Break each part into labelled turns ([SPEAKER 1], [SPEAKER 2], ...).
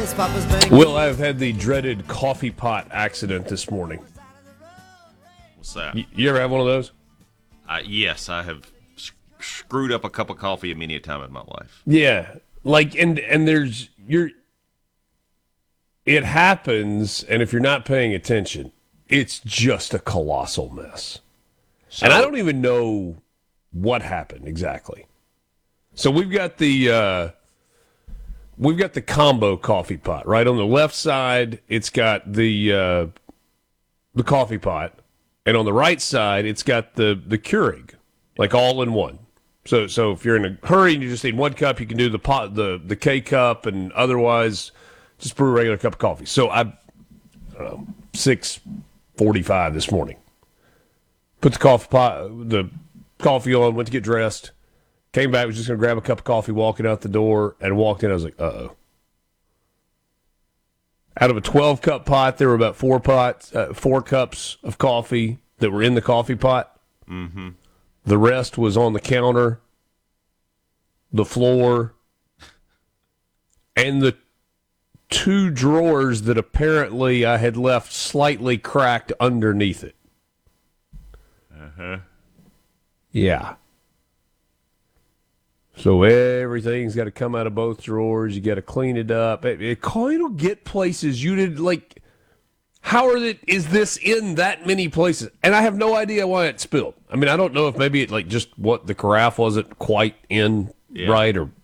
[SPEAKER 1] Will, I've had the dreaded coffee pot accident this morning.
[SPEAKER 2] What's that?
[SPEAKER 1] You ever have one of those?
[SPEAKER 2] Yes, I have screwed up a cup of coffee many a time in my life.
[SPEAKER 1] Yeah, like and there's it happens, and if you're not paying attention, it's just a colossal mess. So, and I don't even know what happened exactly. So we've got the combo coffee pot, right? On the left side, it's got the coffee pot, and on the right side, it's got the Keurig, like all in one. So if you're in a hurry and you just need one cup, you can do the K cup, and otherwise just brew a regular cup of coffee. So I don't know, 6:45 this morning. Put the coffee on, went to get dressed, came back, was just going to grab a cup of coffee, walking out the door, and walked in. I was like, uh-oh. Out of a 12-cup pot, there were about 4 cups of coffee that were in the coffee pot.
[SPEAKER 2] Mm-hmm.
[SPEAKER 1] The rest was on the counter, the floor, and the 2 drawers that apparently I had left slightly cracked underneath it.
[SPEAKER 2] Uh-huh.
[SPEAKER 1] Yeah. So everything's got to come out of both drawers. You got to clean it up. It'll get places you did like. How is this in that many places? And I have no idea why it spilled. I mean, I don't know if maybe it like just what the carafe wasn't quite in right or.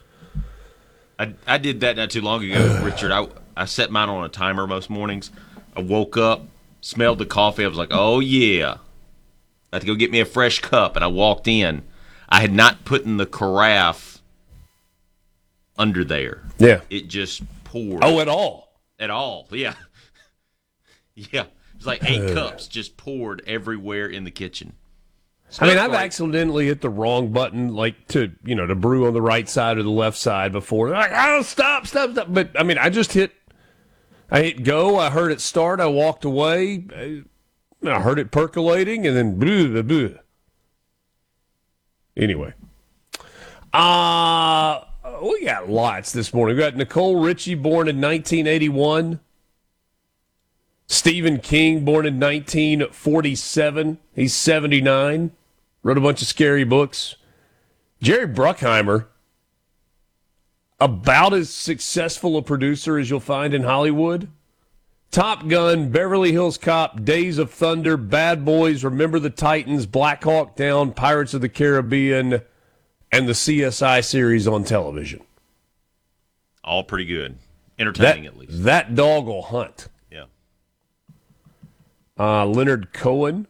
[SPEAKER 2] I did that not too long ago, Richard. I set mine on a timer most mornings. I woke up, smelled the coffee. I was like, oh yeah, I had to go get me a fresh cup, and I walked in. I had not put in the carafe under there.
[SPEAKER 1] Yeah.
[SPEAKER 2] It just poured.
[SPEAKER 1] Oh, at all?
[SPEAKER 2] At all, yeah. Yeah. It was like 8 cups just poured everywhere in the kitchen.
[SPEAKER 1] I mean, I've accidentally hit the wrong button, like to brew on the right side or the left side before. Like, oh, stop. But, I mean, I hit go. I heard it start. I walked away. I heard it percolating, and then blah. Anyway, we got lots this morning. We got Nicole Richie, born in 1981. Stephen King, born in 1947. He's 79. Wrote a bunch of scary books. Jerry Bruckheimer, about as successful a producer as you'll find in Hollywood. Top Gun, Beverly Hills Cop, Days of Thunder, Bad Boys, Remember the Titans, Black Hawk Down, Pirates of the Caribbean, and the CSI series on television.
[SPEAKER 2] All pretty good. Entertaining, at least.
[SPEAKER 1] That dog will hunt.
[SPEAKER 2] Yeah.
[SPEAKER 1] Leonard Cohen.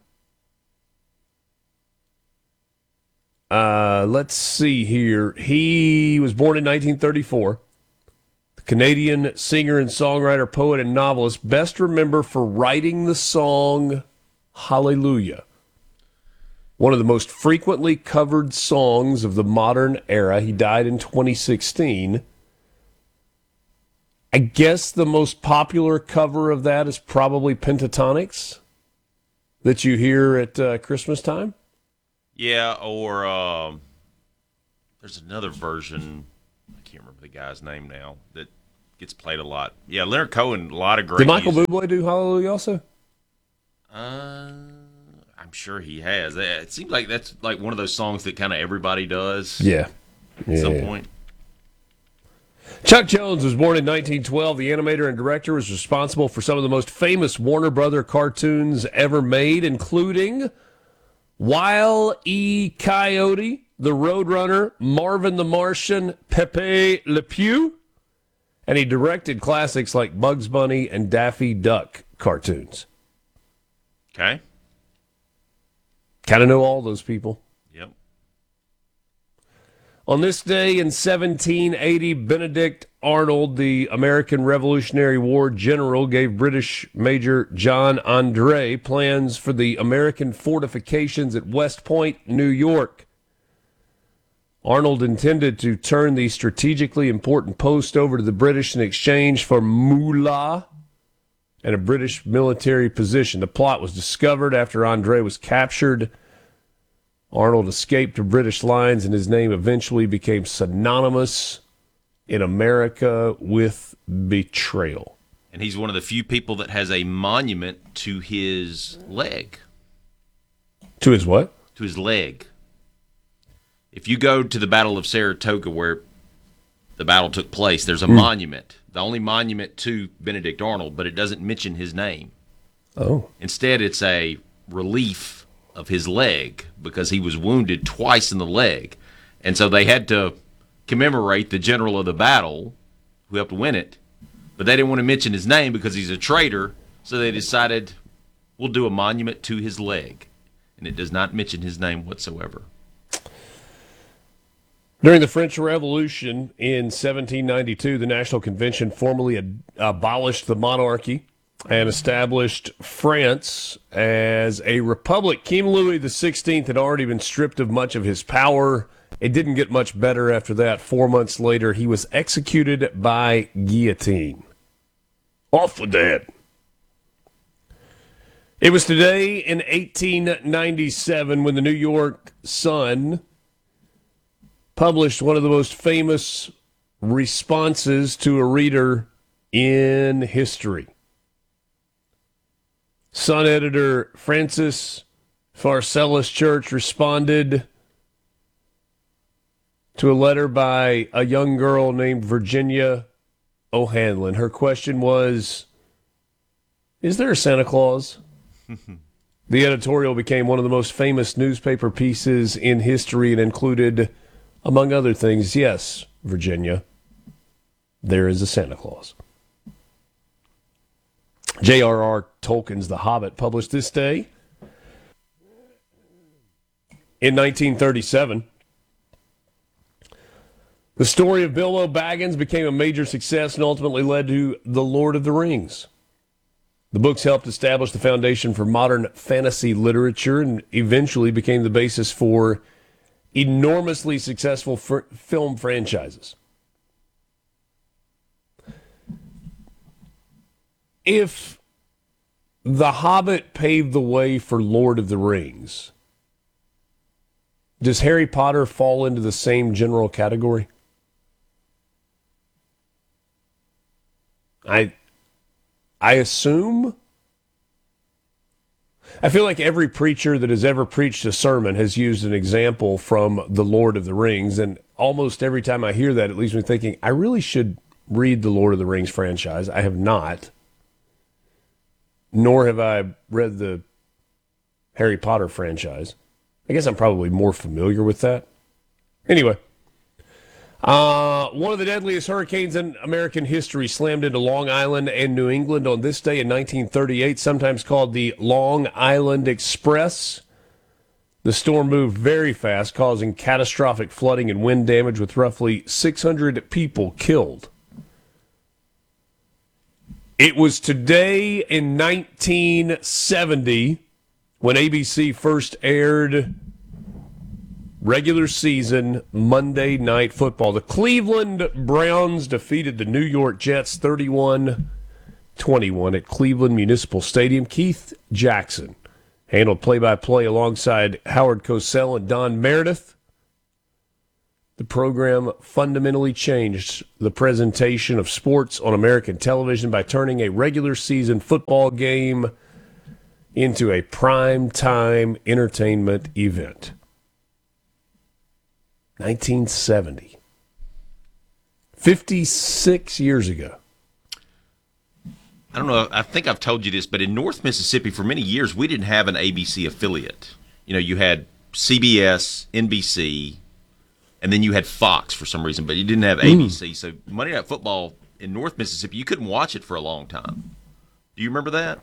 [SPEAKER 1] Let's see here. He was born in 1934. Canadian singer and songwriter, poet, and novelist, best remembered for writing the song Hallelujah, one of the most frequently covered songs of the modern era. He died in 2016. I guess the most popular cover of that is probably Pentatonix that you hear at Christmas time.
[SPEAKER 2] Yeah, or there's another version. I can't remember the guy's name now that gets played a lot. Yeah, Leonard Cohen, a lot of great.
[SPEAKER 1] Did Michael Bublé do Hallelujah also?
[SPEAKER 2] I'm sure he has. It seems like that's like one of those songs that kind of everybody does.
[SPEAKER 1] Yeah.
[SPEAKER 2] At some point.
[SPEAKER 1] Chuck Jones was born in 1912. The animator and director was responsible for some of the most famous Warner Brother cartoons ever made, including Wile E. Coyote, The Roadrunner, Marvin the Martian, Pepe Le Pew, and he directed classics like Bugs Bunny and Daffy Duck cartoons.
[SPEAKER 2] Okay.
[SPEAKER 1] Kind of know all those people.
[SPEAKER 2] Yep.
[SPEAKER 1] On this day in 1780, Benedict Arnold, the American Revolutionary War general, gave British Major John Andre plans for the American fortifications at West Point, New York. Arnold intended to turn the strategically important post over to the British in exchange for moolah and a British military position. The plot was discovered after Andre was captured. Arnold escaped to British lines, and his name eventually became synonymous in America with betrayal.
[SPEAKER 2] And he's one of the few people that has a monument to his leg.
[SPEAKER 1] To his what?
[SPEAKER 2] To his leg. If you go to the Battle of Saratoga where the battle took place, there's a monument. The only monument to Benedict Arnold, but it doesn't mention his name.
[SPEAKER 1] Oh.
[SPEAKER 2] Instead, it's a relief of his leg because he was wounded twice in the leg. And so they had to commemorate the general of the battle who helped win it, but they didn't want to mention his name because he's a traitor, so they decided we'll do a monument to his leg. And it does not mention his name whatsoever.
[SPEAKER 1] During the French Revolution in 1792, the National Convention formally abolished the monarchy and established France as a republic. King Louis XVI had already been stripped of much of his power. It didn't get much better after that. 4 months later, he was executed by guillotine. Off with that. It was today in 1897 when the New York Sun published one of the most famous responses to a reader in history. Sun editor Francis Pharcellus Church responded to a letter by a young girl named Virginia O'Hanlon. Her question was, is there a Santa Claus? The editorial became one of the most famous newspaper pieces in history and included, among other things, yes, Virginia, there is a Santa Claus. J.R.R. Tolkien's The Hobbit, published this day in 1937. The story of Bilbo Baggins became a major success and ultimately led to The Lord of the Rings. The books helped establish the foundation for modern fantasy literature and eventually became the basis for enormously successful film franchises. If The Hobbit paved the way for Lord of the Rings, does Harry Potter fall into the same general category? I assume. I feel like every preacher that has ever preached a sermon has used an example from The Lord of the Rings, and almost every time I hear that, it leaves me thinking, I really should read the Lord of the Rings franchise. I have not. Nor have I read the Harry Potter franchise. I guess I'm probably more familiar with that. Anyway. One of the deadliest hurricanes in American history slammed into Long Island and New England on this day in 1938, sometimes called the Long Island Express. The storm moved very fast, causing catastrophic flooding and wind damage with roughly 600 people killed. It was today in 1970 when ABC first aired regular season Monday Night Football. The Cleveland Browns defeated the New York Jets 31-21 at Cleveland Municipal Stadium. Keith Jackson handled play-by-play alongside Howard Cosell and Don Meredith. The program fundamentally changed the presentation of sports on American television by turning a regular season football game into a prime-time entertainment event. 1970. 56 years ago.
[SPEAKER 2] I don't know, I think I've told you this, but in North Mississippi for many years we didn't have an ABC affiliate. You know, you had CBS, NBC, and then you had Fox for some reason, but you didn't have ABC. So Monday Night Football in North Mississippi, you couldn't watch it for a long time. Do you remember that?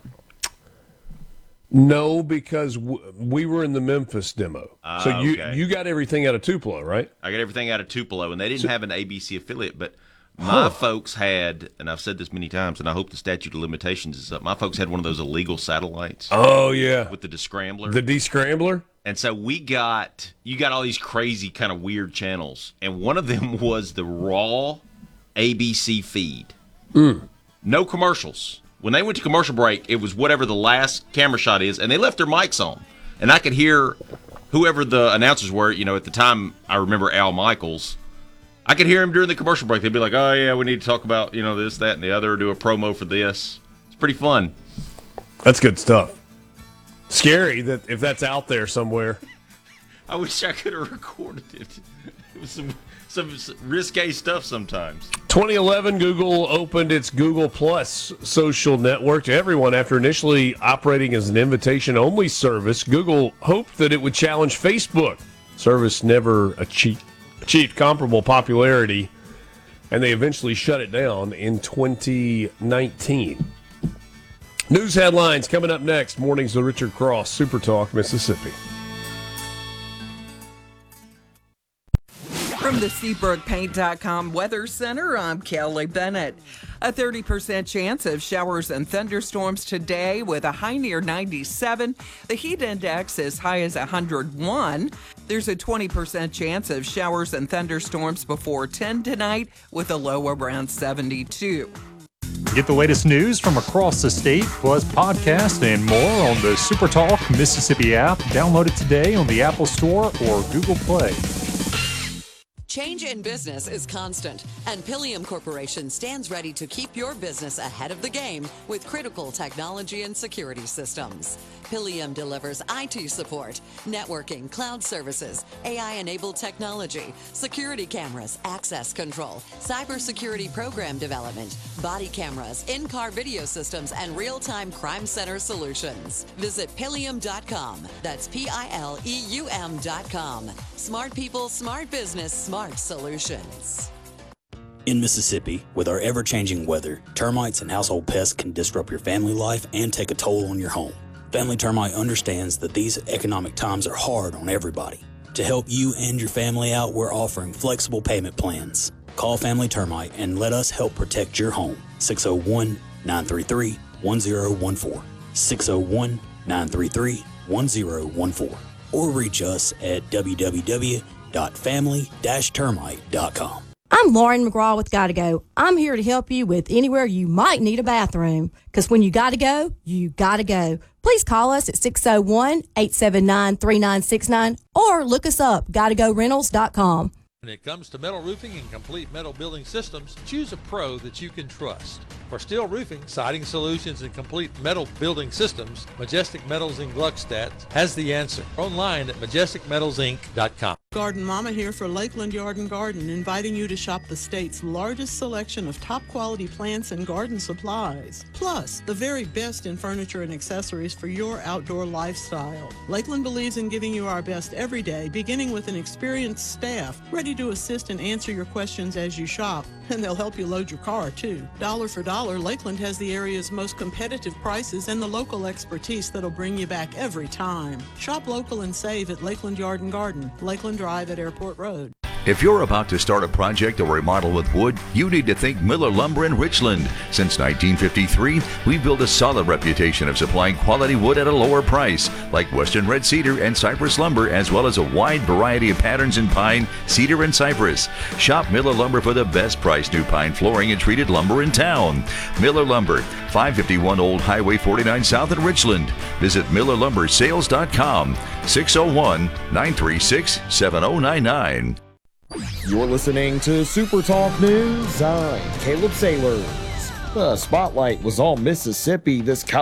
[SPEAKER 1] No, because we were in the Memphis demo. So
[SPEAKER 2] okay.
[SPEAKER 1] you got everything out of Tupelo, right?
[SPEAKER 2] I got everything out of Tupelo, and they didn't have an ABC affiliate, but my folks had, and I've said this many times, and I hope the statute of limitations is up, my folks had one of those illegal satellites.
[SPEAKER 1] Oh, yeah.
[SPEAKER 2] With the descrambler.
[SPEAKER 1] The descrambler?
[SPEAKER 2] And so you got all these crazy kind of weird channels, and one of them was the raw ABC feed. No commercials. When they went to commercial break, it was whatever the last camera shot is, and they left their mics on. And I could hear whoever the announcers were. You know, at the time, I remember Al Michaels. I could hear him during the commercial break. They'd be like, "Oh yeah, we need to talk about this, that, and the other. Do a promo for this." It's pretty fun.
[SPEAKER 1] That's good stuff. Scary that if that's out there somewhere.
[SPEAKER 2] I wish I could have recorded it. It was some risque stuff sometimes.
[SPEAKER 1] 2011, Google opened its Google Plus social network to everyone after initially operating as an invitation-only service. Google hoped that it would challenge Facebook. Service never achieved comparable popularity, and they eventually shut it down in 2019. News headlines coming up next. Mornings with Richard Cross, Super Talk, Mississippi.
[SPEAKER 3] From the SeabrookPaint.com Weather Center, I'm Kelly Bennett. A 30% chance of showers and thunderstorms today with a high near 97. The heat index as high as 101. There's a 20% chance of showers and thunderstorms before 10 tonight with a low around 72.
[SPEAKER 4] Get the latest news from across the state, plus podcasts and more on the SuperTalk Mississippi app. Download it today on the Apple Store or Google Play.
[SPEAKER 5] Change in business is constant, and Pilium Corporation stands ready to keep your business ahead of the game with critical technology and security systems. Pilium delivers IT support, networking, cloud services, AI-enabled technology, security cameras, access control, cybersecurity program development, body cameras, in-car video systems, and real-time crime center solutions. Visit Pilium.com. That's Pileum.com. Smart people, smart business, smart solutions.
[SPEAKER 6] In Mississippi, with our ever-changing weather, termites and household pests can disrupt your family life and take a toll on your home. Family Termite understands that these economic times are hard on everybody. To help you and your family out, we're offering flexible payment plans. Call Family Termite and let us help protect your home. 601-933-1014. 601-933-1014. Or reach us at www.family-termite.com.
[SPEAKER 7] I'm Lauren McGraw with Gotta Go. I'm here to help you with anywhere you might need a bathroom. Because when you gotta go, you gotta go. Please call us at 601-879-3969 or look us up, gottagorentals.com.
[SPEAKER 8] When it comes to metal roofing and complete metal building systems, choose a pro that you can trust. For steel roofing, siding solutions, and complete metal building systems, Majestic Metals in Gluckstadt has the answer. Online at majesticmetalsinc.com.
[SPEAKER 9] Garden Mama here for Lakeland Yard and Garden, inviting you to shop the state's largest selection of top quality plants and garden supplies. Plus, the very best in furniture and accessories for your outdoor lifestyle. Lakeland believes in giving you our best every day, beginning with an experienced staff ready to assist and answer your questions as you shop. And they'll help you load your car, too. Dollar for dollar, Lakeland has the area's most competitive prices and the local expertise that'll bring you back every time. Shop local and save at Lakeland Yard and Garden, Lakeland Drive at Airport Road.
[SPEAKER 10] If you're about to start a project or remodel with wood, you need to think Miller Lumber in Richland. Since 1953, we've built a solid reputation of supplying quality wood at a lower price, like Western Red Cedar and Cypress lumber, as well as a wide variety of patterns in pine, cedar, and cypress. Shop Miller Lumber for the best price new pine flooring and treated lumber in town. Miller Lumber, 551 Old Highway 49 South in Richland. Visit MillerLumberSales.com, 601-936-7099.
[SPEAKER 11] You're listening to Super Talk News. I'm Caleb Sailors. The spotlight was on Mississippi this